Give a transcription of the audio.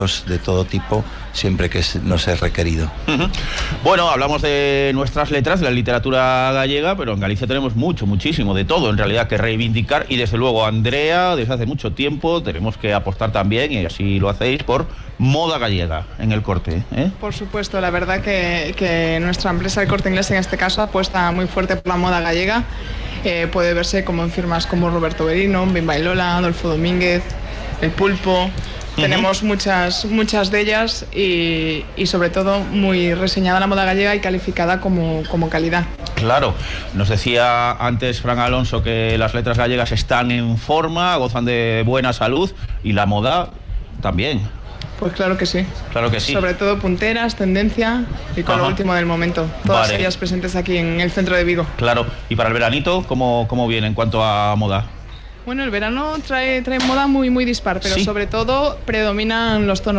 de todo tipo, siempre que nos es requerido. Bueno, hablamos de nuestras letras, de la literatura gallega, pero en Galicia tenemos muchísimo de todo en realidad que reivindicar, y desde luego, Andrea, desde hace mucho tiempo tenemos que apostar también, y así lo hacéis, por moda gallega en El Corte, ¿eh? Por supuesto, la verdad que nuestra empresa El Corte Inglés en este caso apuesta muy fuerte por la moda gallega. Puede verse como en firmas como Roberto Berino, Bimba y Lola, Adolfo Domínguez, El Pulpo. Tenemos muchas de ellas y sobre todo muy reseñada la moda gallega y calificada como calidad. Claro, nos decía antes Fran Alonso que las letras gallegas están en forma, gozan de buena salud, y la moda también. Pues claro que sí. Claro que sí. Sobre todo punteras, tendencia y con lo último del momento. Todas ellas presentes aquí en el centro de Vigo. Claro, y para el veranito, ¿cómo viene en cuanto a moda? Bueno, el verano trae moda muy dispar, pero ¿sí? Sobre todo predominan los tonos